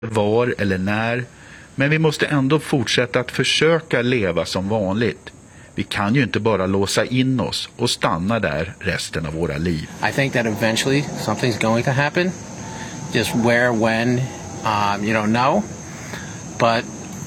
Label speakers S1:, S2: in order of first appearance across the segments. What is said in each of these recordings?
S1: var eller när, men vi måste ändå fortsätta att försöka leva som vanligt. Vi kan ju inte bara låsa in oss och stanna där resten av våra liv.
S2: I think that eventually something's going to happen. Just where, when, you don't know. But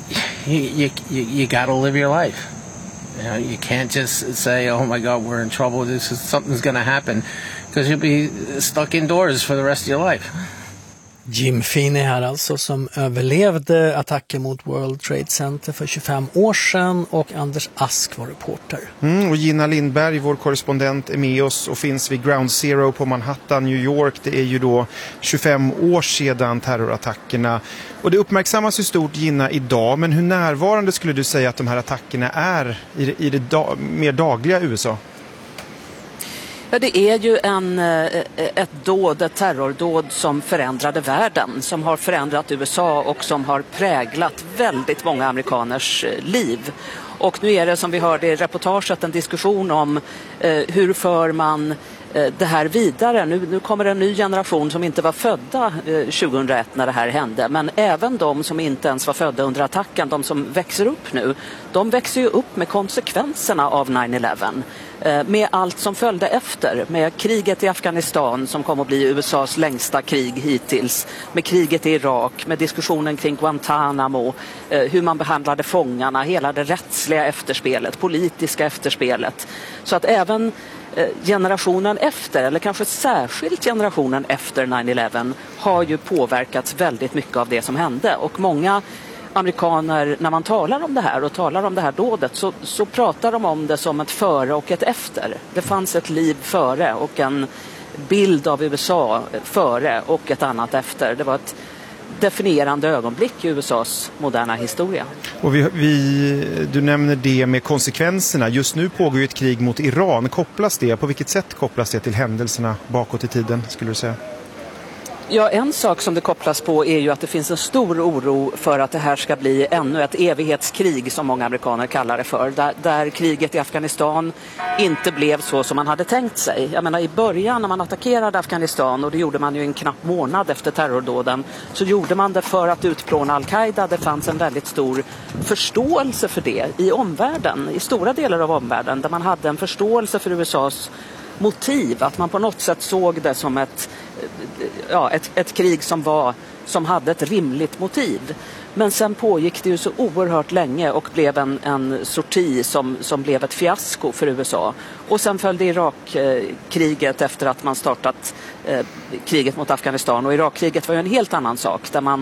S2: you got to live your life. You know, you can't just say, "Oh my God, we're in trouble. Something's going to happen," because you'll be stuck indoors for the rest of your life.
S3: Jim Feeney här alltså, som överlevde attacken mot World Trade Center för 25 år sedan, och Anders Ask var reporter.
S4: Och Gina Lindberg, vår korrespondent, är med oss och finns vid Ground Zero på Manhattan, New York. Det är ju då 25 år sedan terrorattackerna. Och det uppmärksammas ju stort, Gina, idag. Men hur närvarande skulle du säga att de här attackerna är i det mer dagliga USA?
S5: Ja, det är ju ett terrordåd som förändrade världen, som har förändrat USA och som har präglat väldigt många amerikaners liv. Och nu är det, som vi hörde i reportaget, en diskussion om hur för man det här vidare. Nu kommer en ny generation som inte var födda 2001 när det här hände, men även de som inte ens var födda under attacken, de som växer upp nu, de växer ju upp med konsekvenserna av 9/11. Med allt som följde efter, med kriget i Afghanistan som kom att bli USAs längsta krig hittills, med kriget i Irak, med diskussionen kring Guantanamo, hur man behandlade fångarna, hela det rättsliga efterspelet, politiska efterspelet. Så att även generationen efter, eller kanske särskilt generationen efter 9/11, har ju påverkats väldigt mycket av det som hände. Och många amerikaner, när man talar om det här och talar om det här dådet, så pratar de om det som ett före och ett efter. Det fanns ett liv före och en bild av USA före och ett annat efter. Det var ett definierande ögonblick i USAs moderna historia.
S4: Och du nämner det med konsekvenserna. Just nu pågår ju ett krig mot Iran. På vilket sätt kopplas det till händelserna bakåt i tiden, skulle du säga?
S5: Ja, en sak som det kopplas på är ju att det finns en stor oro för att det här ska bli ännu ett evighetskrig, som många amerikaner kallar det för. Där kriget i Afghanistan inte blev så som man hade tänkt sig. Jag menar, i början när man attackerade Afghanistan, och det gjorde man ju en knapp månad efter terrordåden, så gjorde man det för att utplåna Al-Qaida. Det fanns en väldigt stor förståelse för det i omvärlden, i stora delar av omvärlden, där man hade en förståelse för USAs motiv, att man på något sätt såg det som ett krig som hade ett rimligt motiv. Men sen pågick det ju så oerhört länge och blev en sorti som blev ett fiasko för USA. Och sen följde Irakkriget efter att man startat kriget mot Afghanistan. Och Irakkriget var ju en helt annan sak,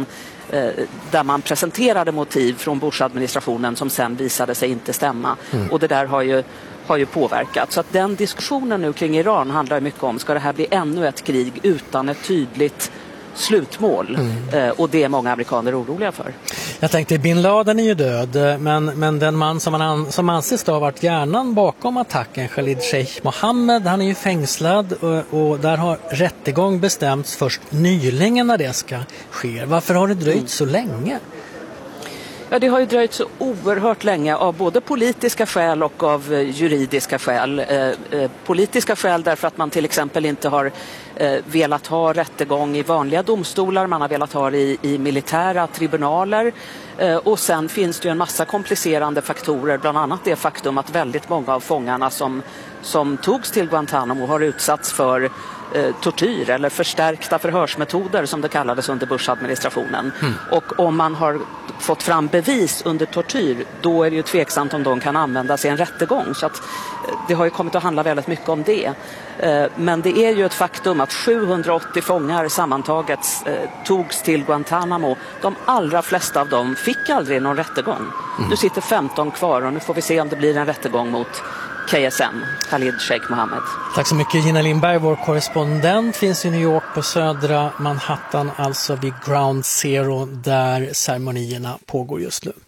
S5: där man presenterade motiv från Bush-administrationen som sen visade sig inte stämma. Och det där har ju påverkat. Så att den diskussionen nu kring Iran handlar mycket om, ska det här bli ännu ett krig utan ett tydligt slutmål? Och det är många amerikaner oroliga för.
S3: Jag tänkte, bin Laden är ju död, men den man som anses ha varit hjärnan bakom attacken, Khalid Sheikh Mohammed, han är ju fängslad, och där har rättegång bestämts först nyligen när det ska ske. Varför har det dröjt så länge?
S5: Ja, det har ju dröjt så oerhört länge av både politiska skäl och av juridiska skäl. Politiska skäl därför att man till exempel inte har velat ha rättegång i vanliga domstolar, man har velat ha det i militära tribunaler. Och sen finns det ju en massa komplicerande faktorer, bland annat det faktum att väldigt många av fångarna som togs till Guantanamo har utsatts för tortyr eller förstärkta förhörsmetoder, som det kallades under Bush-administrationen. Och om man har fått fram bevis under tortyr, då är det ju tveksamt om de kan användas i en rättegång. Så att det har ju kommit att handla väldigt mycket om det. Men det är ju ett faktum att 780 fångar sammantaget togs till Guantanamo. De allra flesta av dem fick aldrig någon rättegång. Nu sitter 15 kvar, och nu får vi se om det blir en rättegång mot KSM, Khalid Sheikh Mohammed.
S3: Tack så mycket, Gina Lindberg. Vår korrespondent finns i New York på södra Manhattan, alltså vid Ground Zero, där ceremonierna pågår just nu.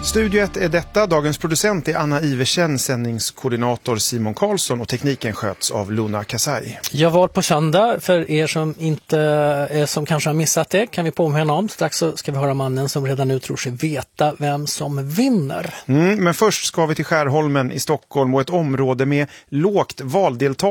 S4: Studio 1 är detta. Dagens producent är Anna Iversen, sändningskoordinator Simon Karlsson och tekniken sköts av Luna Kasai.
S3: Jag var på söndag. För er som kanske har missat det kan vi påminna om. Strax så ska vi höra mannen som redan nu tror sig veta vem som vinner.
S4: Men först ska vi till Skärholmen i Stockholm och ett område med lågt valdeltagande.